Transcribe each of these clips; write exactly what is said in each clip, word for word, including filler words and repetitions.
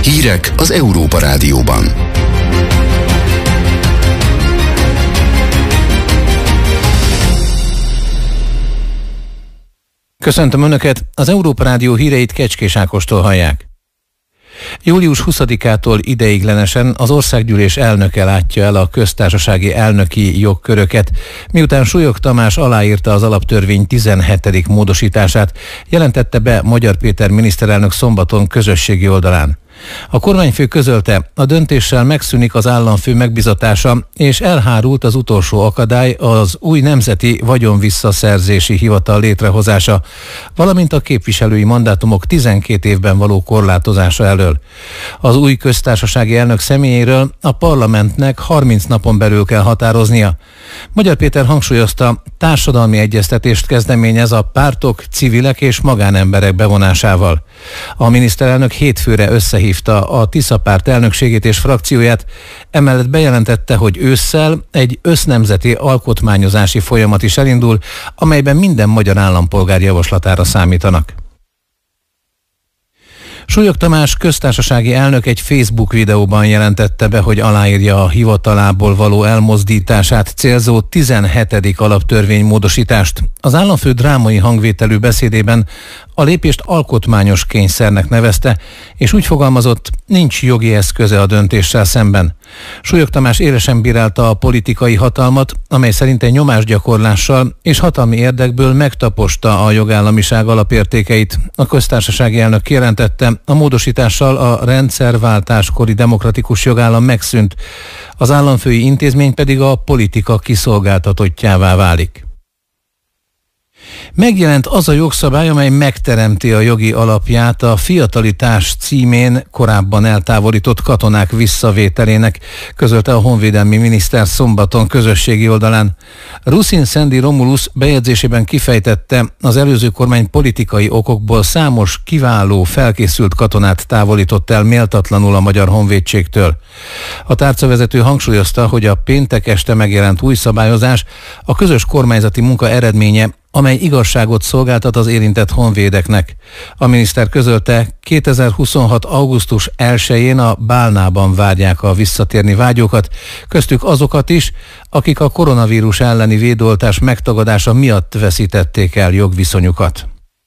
Hírek az Európa Rádióban. Köszöntöm Önöket, az Európa Rádió híreit Kecskés Ákostól hallják. július huszadikától ideiglenesen az országgyűlés elnöke látja el a köztársasági elnöki jogköröket, miután Súlyog Tamás aláírta az alaptörvény tizenhetedik módosítását, jelentette be Magyar Péter miniszterelnök szombaton közösségi oldalán. A kormányfő közölte, a döntéssel megszűnik az államfő megbizatása, és elhárult az utolsó akadály, az új nemzeti vagyonvisszaszerzési hivatal létrehozása, valamint a képviselői mandátumok tizenkét évben való korlátozása elől. Az új köztársasági elnök személyéről a parlamentnek harminc napon belül kell határoznia. Magyar Péter hangsúlyozta, társadalmi egyeztetést kezdeményez a pártok, civilek és magánemberek bevonásával. A miniszterelnök hétfőre összehívta a Tisza párt elnökségét és frakcióját, emellett bejelentette, hogy ősszel egy össznemzeti alkotmányozási folyamat is elindul, amelyben minden magyar állampolgár javaslatára számítanak. Súlyog Tamás köztársasági elnök egy Facebook videóban jelentette be, hogy aláírja a hivatalából való elmozdítását célzó tizenhetedik alaptörvénymódosítást. Az államfő drámai hangvételű beszédében a lépést alkotmányos kényszernek nevezte, és úgy fogalmazott, nincs jogi eszköze a döntéssel szemben. Súlyog Tamás élesen bírálta a politikai hatalmat, amely szerinte nyomásgyakorlással és hatalmi érdekből megtaposta a jogállamiság alapértékeit. A köztársasági elnök kijelentette, a módosítással a rendszerváltáskori demokratikus jogállam megszűnt, az államfői intézmény pedig a politika kiszolgáltatottjává válik. Megjelent az a jogszabály, amely megteremti a jogi alapját a fiatalitás címén korábban eltávolított katonák visszavételének, közölte a honvédelmi miniszter szombaton közösségi oldalán. Rusin Szendi Romulus bejegyzésében kifejtette, az előző kormány politikai okokból számos kiváló, felkészült katonát távolított el méltatlanul a magyar honvédségtől. A tárcavezető hangsúlyozta, hogy a péntek este megjelent új szabályozás a közös kormányzati munka eredménye, amely igazságot szolgáltat az érintett honvédeknek. A miniszter közölte, kétezer-huszonhat. augusztus elsején a Bálnában várják a visszatérni vágyókat, köztük azokat is, akik a koronavírus elleni védőoltás megtagadása miatt veszítették el jogviszonyukat.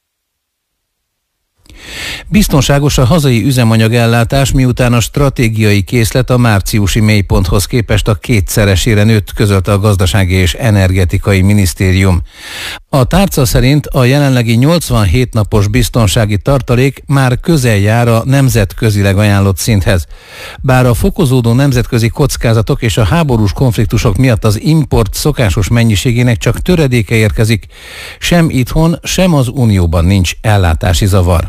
Biztonságos a hazai üzemanyagellátás, miután a stratégiai készlet a márciusi mélyponthoz képest a kétszeresére nőtt, közölte a Gazdasági és Energetikai Minisztérium. A tárca szerint a jelenlegi nyolcvanhét napos biztonsági tartalék már közel jár a nemzetközileg ajánlott szinthez. Bár a fokozódó nemzetközi kockázatok és a háborús konfliktusok miatt az import szokásos mennyiségének csak töredéke érkezik, sem itthon, sem az Unióban nincs ellátási zavar.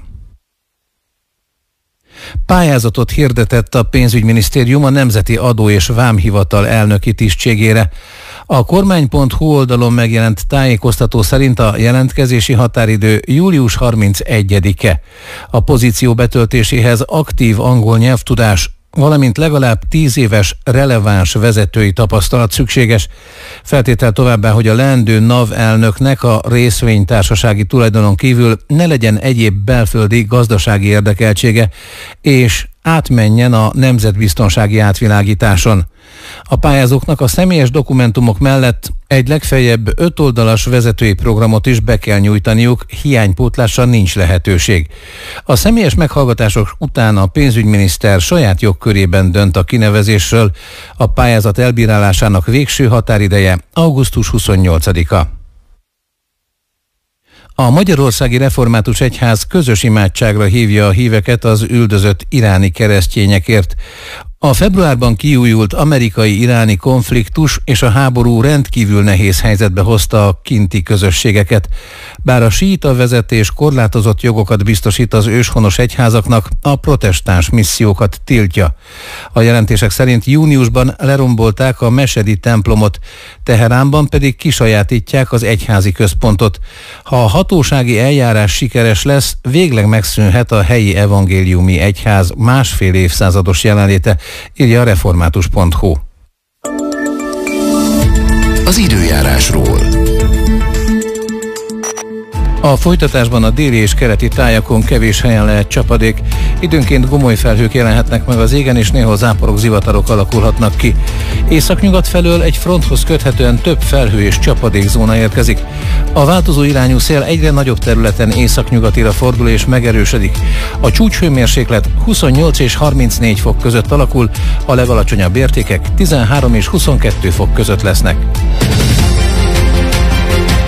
Pályázatot hirdetett a pénzügyminisztérium a Nemzeti Adó- és Vámhivatal elnöki tisztségére. A kormány pont hu oldalon megjelent tájékoztató szerint a jelentkezési határidő július harmincegyedike. A pozíció betöltéséhez aktív angol nyelvtudás, valamint legalább tíz éves releváns vezetői tapasztalat szükséges. Feltétel továbbá, hogy a leendő NAV elnöknek a részvénytársasági tulajdonon kívül ne legyen egyéb belföldi gazdasági érdekeltsége, és átmenjen a nemzetbiztonsági átvilágításon. A pályázóknak a személyes dokumentumok mellett egy legfeljebb öt oldalas vezetői programot is be kell nyújtaniuk, hiánypótlásra nincs lehetőség. A személyes meghallgatások után a pénzügyminiszter saját jogkörében dönt a kinevezésről, a pályázat elbírálásának végső határideje augusztus huszonnyolcadika. A Magyarországi Református Egyház közös imádságra hívja a híveket az üldözött iráni keresztényekért. A februárban kiújult amerikai-iráni konfliktus és a háború rendkívül nehéz helyzetbe hozta a kinti közösségeket. Bár a síita vezetés korlátozott jogokat biztosít az őshonos egyházaknak, a protestáns missziókat tiltja. A jelentések szerint júniusban lerombolták a mesedi templomot, Teheránban pedig kisajátítják az egyházi központot. Ha a hatósági eljárás sikeres lesz, végleg megszűnhet a helyi evangéliumi egyház másfél évszázados jelenléte, írja a református pont hu. Az időjárásról. A folytatásban a déli és keleti tájakon kevés helyen lehet csapadék, időnként gomoly felhők jelenhetnek meg az égen, és néhol záporok, zivatarok alakulhatnak ki. Északnyugat felől egy fronthoz köthetően több felhő és csapadékzóna érkezik. A változó irányú szél egyre nagyobb területen északnyugatira fordul és megerősödik. A csúcshőmérséklet huszonnyolc és harmincnégy fok között alakul, a legalacsonyabb értékek tizenhárom és huszonkettő fok között lesznek.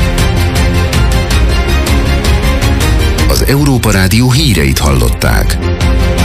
Az Európa Rádió híreit hallották.